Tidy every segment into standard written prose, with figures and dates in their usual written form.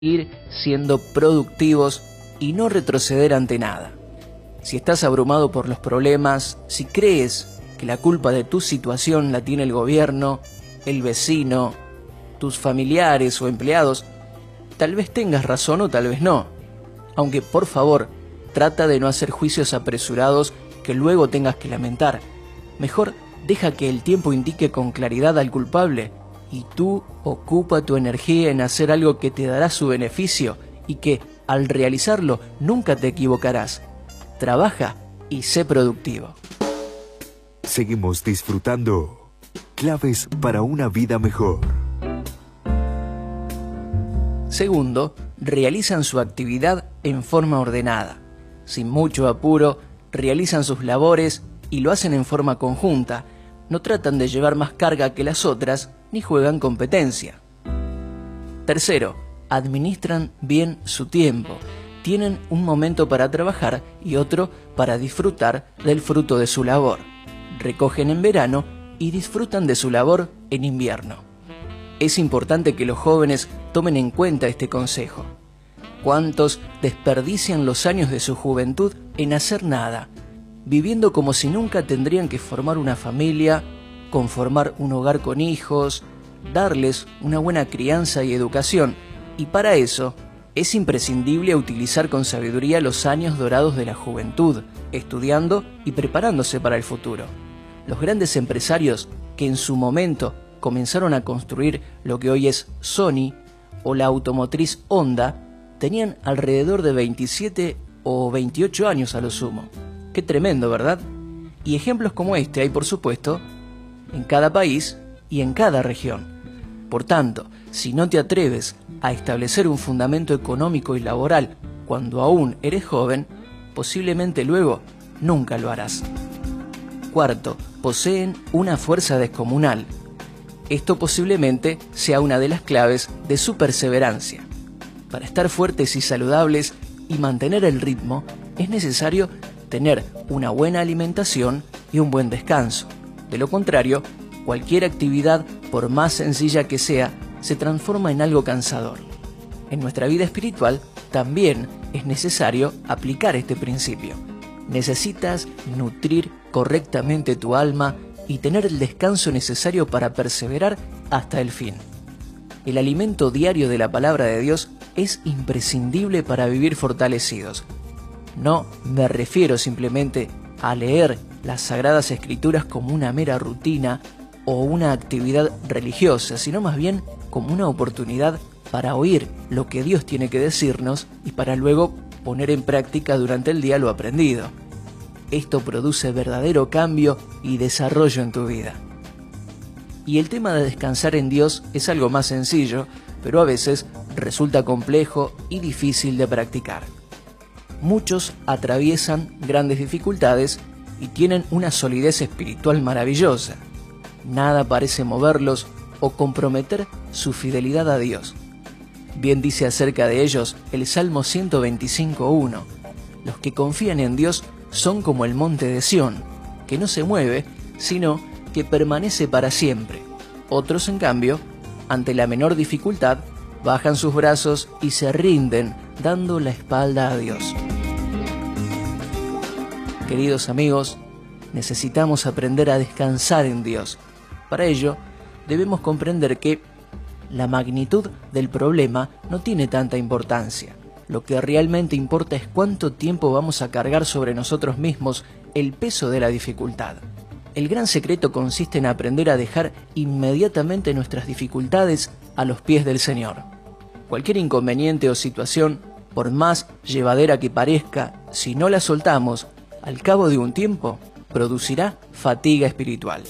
ir siendo productivos y no retroceder ante nada. Si estás abrumado por los problemas, si crees que la culpa de tu situación la tiene el gobierno, el vecino, tus familiares o empleados, tal vez tengas razón o tal vez no. Aunque por favor, trata de no hacer juicios apresurados que luego tengas que lamentar. Mejor deja que el tiempo indique con claridad al culpable y tú ocupa tu energía en hacer algo que te dará su beneficio y que, al realizarlo, nunca te equivocarás. Trabaja y sé productivo. Seguimos disfrutando Claves para una vida mejor. Segundo, realizan su actividad en forma ordenada. Sin mucho apuro, realizan sus labores y lo hacen en forma conjunta. No tratan de llevar más carga que las otras, ni juegan competencia. Tercero, administran bien su tiempo. Tienen un momento para trabajar y otro para disfrutar del fruto de su labor. Recogen en verano y disfrutan de su labor en invierno. Es importante que los jóvenes tomen en cuenta este consejo. ¿Cuántos desperdician los años de su juventud en hacer nada, viviendo como si nunca tendrían que formar una familia, conformar un hogar con hijos, darles una buena crianza y educación? Y para eso es imprescindible utilizar con sabiduría los años dorados de la juventud, estudiando y preparándose para el futuro. Los grandes empresarios que en su momento comenzaron a construir lo que hoy es Sony o la automotriz Honda tenían alrededor de 27 o 28 años a lo sumo. Qué tremendo, ¿verdad? Y ejemplos como este hay, por supuesto, en cada país y en cada región. Por tanto, si no te atreves a establecer un fundamento económico y laboral cuando aún eres joven, posiblemente luego nunca lo harás. Cuarto, poseen una fuerza descomunal. Esto posiblemente sea una de las claves de su perseverancia. Para estar fuertes y saludables y mantener el ritmo, es necesario tener una buena alimentación y un buen descanso. De lo contrario, cualquier actividad, por más sencilla que sea, se transforma en algo cansador. En nuestra vida espiritual también es necesario aplicar este principio. Necesitas nutrir correctamente tu alma y tener el descanso necesario para perseverar hasta el fin. El alimento diario de la palabra de Dios es imprescindible para vivir fortalecidos. No me refiero simplemente a leer las Sagradas Escrituras como una mera rutina o una actividad religiosa, sino más bien como una oportunidad para oír lo que Dios tiene que decirnos y para luego poner en práctica durante el día lo aprendido. Esto produce verdadero cambio y desarrollo en tu vida. Y el tema de descansar en Dios es algo más sencillo, pero a veces resulta complejo y difícil de practicar. Muchos atraviesan grandes dificultades y tienen una solidez espiritual maravillosa. Nada parece moverlos o comprometer su fidelidad a Dios. Bien dice acerca de ellos el Salmo 125:1. Los que confían en Dios son como el monte de Sión, que no se mueve, sino que permanece para siempre. Otros, en cambio, ante la menor dificultad, bajan sus brazos y se rinden, dando la espalda a Dios. Queridos amigos, necesitamos aprender a descansar en Dios. Para ello, debemos comprender que la magnitud del problema no tiene tanta importancia. Lo que realmente importa es cuánto tiempo vamos a cargar sobre nosotros mismos el peso de la dificultad. El gran secreto consiste en aprender a dejar inmediatamente nuestras dificultades a los pies del Señor. Cualquier inconveniente o situación, por más llevadera que parezca, si no la soltamos, al cabo de un tiempo, producirá fatiga espiritual.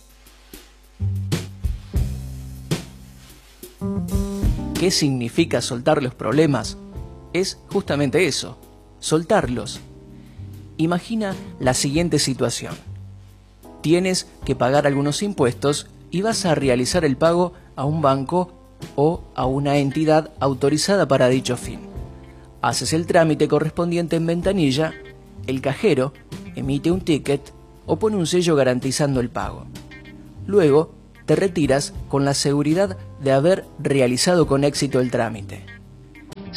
¿Qué significa soltar los problemas? Es justamente eso, soltarlos. Imagina la siguiente situación. Tienes que pagar algunos impuestos y vas a realizar el pago a un banco o a una entidad autorizada para dicho fin. Haces el trámite correspondiente en ventanilla, el cajero emite un ticket o pone un sello garantizando el pago. Luego, te retiras con la seguridad de haber realizado con éxito el trámite.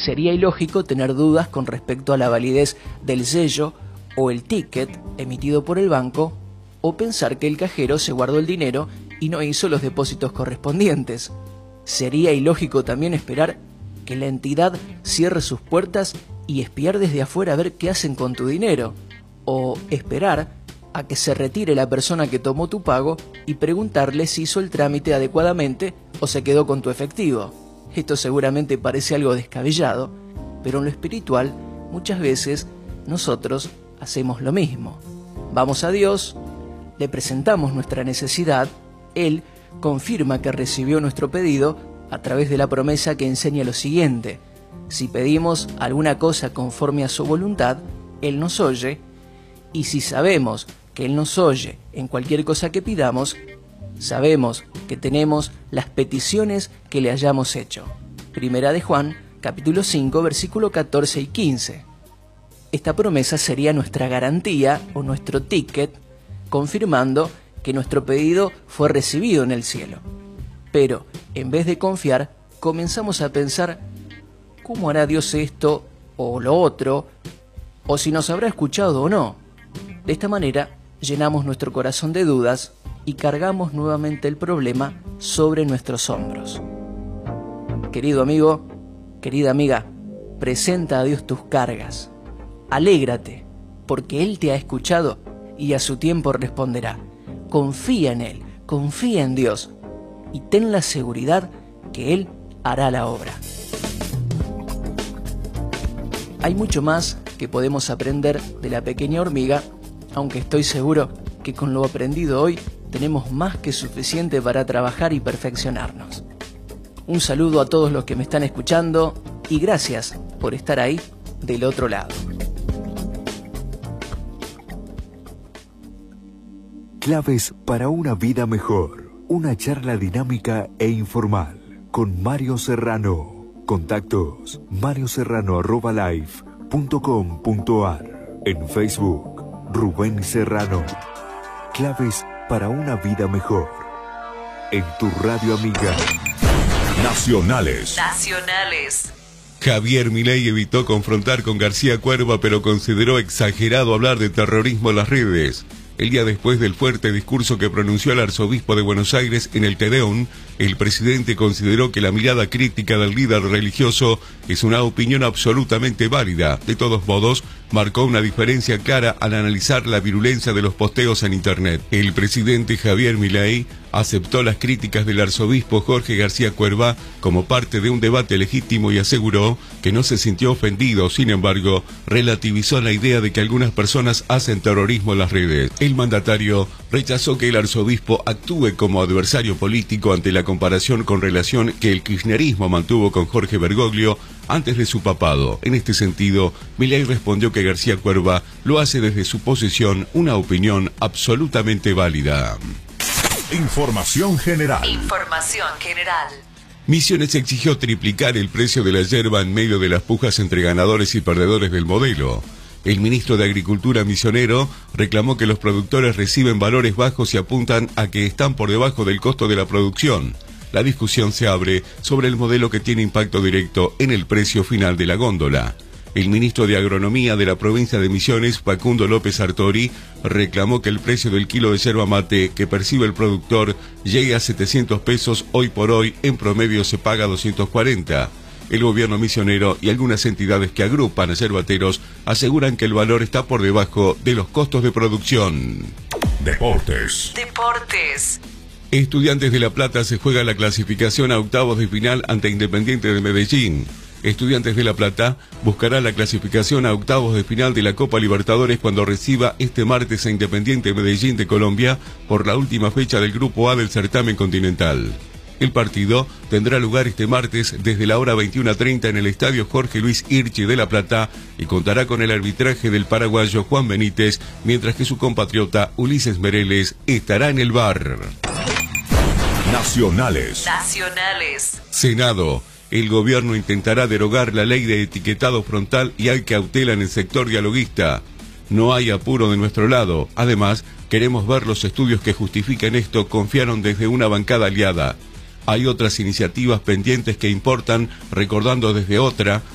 sería ilógico tener dudas con respecto a la validez del sello o el ticket emitido por el banco, o pensar que el cajero se guardó el dinero y no hizo los depósitos correspondientes. Sería ilógico también esperar que la entidad cierre sus puertas y espiar desde afuera a ver qué hacen con tu dinero, o esperar a que se retire la persona que tomó tu pago y preguntarle si hizo el trámite adecuadamente o se quedó con tu efectivo. Esto seguramente parece algo descabellado, pero en lo espiritual muchas veces nosotros hacemos lo mismo. Vamos a Dios, le presentamos nuestra necesidad, Él confirma que recibió nuestro pedido a través de la promesa que enseña lo siguiente: si pedimos alguna cosa conforme a su voluntad, Él nos oye, y si sabemos que Él nos oye en cualquier cosa que pidamos, sabemos que tenemos las peticiones que le hayamos hecho. Primera de Juan, capítulo 5, versículo 14 y 15. Esta promesa sería nuestra garantía o nuestro ticket, confirmando que nuestro pedido fue recibido en el cielo. Pero, en vez de confiar, comenzamos a pensar: ¿cómo hará Dios esto o lo otro? O si nos habrá escuchado o no. De esta manera, llenamos nuestro corazón de dudas y cargamos nuevamente el problema sobre nuestros hombros. Querido amigo, querida amiga, presenta a Dios tus cargas. Alégrate, porque Él te ha escuchado y a su tiempo responderá. Confía en Él, confía en Dios y ten la seguridad que Él hará la obra. Hay mucho más que podemos aprender de la pequeña hormiga, aunque estoy seguro que con lo aprendido hoy tenemos más que suficiente para trabajar y perfeccionarnos. Un saludo a todos los que me están escuchando y gracias por estar ahí del otro lado. Claves para una vida mejor. Una charla dinámica e informal con Mario Serrano. Contactos: marioserrano@life.com.ar. En Facebook, Rubén Serrano. Claves para una vida mejor. En tu radio amiga. Nacionales. Javier Milei evitó confrontar con García Cuerva, pero consideró exagerado hablar de terrorismo en las redes. El día después del fuerte discurso que pronunció el arzobispo de Buenos Aires en el Te Deum, el presidente consideró que la mirada crítica del líder religioso es una opinión absolutamente válida. De todos modos, marcó una diferencia clara al analizar la virulencia de los posteos en Internet. El presidente Javier Milei aceptó las críticas del arzobispo Jorge García Cuerva como parte de un debate legítimo y aseguró que no se sintió ofendido. Sin embargo, relativizó la idea de que algunas personas hacen terrorismo en las redes. El mandatario rechazó que el arzobispo actúe como adversario político ante la comparación con relación que el kirchnerismo mantuvo con Jorge Bergoglio antes de su papado. En este sentido, Milei respondió que García Cuerva lo hace desde su posición una opinión absolutamente válida. Información general. Misiones exigió triplicar el precio de la yerba en medio de las pujas entre ganadores y perdedores del modelo. El ministro de Agricultura misionero reclamó que los productores reciben valores bajos y apuntan a que están por debajo del costo de la producción. La discusión se abre sobre el modelo que tiene impacto directo en el precio final de la góndola. El ministro de Agronomía de la provincia de Misiones, Facundo López Artori, reclamó que el precio del kilo de yerba mate que percibe el productor llegue a 700 pesos. Hoy por hoy, en promedio, se paga 240. El gobierno misionero y algunas entidades que agrupan a yerbateros aseguran que el valor está por debajo de los costos de producción. Deportes. Estudiantes de La Plata se juega la clasificación a octavos de final ante Independiente de Medellín. Estudiantes de La Plata buscará la clasificación a octavos de final de la Copa Libertadores cuando reciba este martes a Independiente Medellín de Colombia por la última fecha del Grupo A del certamen continental. El partido tendrá lugar este martes desde la hora 21:30 en el Estadio Jorge Luis Hirchi de La Plata y contará con el arbitraje del paraguayo Juan Benítez, mientras que su compatriota Ulises Mereles estará en el VAR. Nacionales. Senado. El gobierno intentará derogar la ley de etiquetado frontal y hay cautela en el sector dialoguista. No hay apuro de nuestro lado. Además, queremos ver los estudios que justifiquen esto, confiaron desde una bancada aliada. Hay otras iniciativas pendientes que importan, recordando desde otra,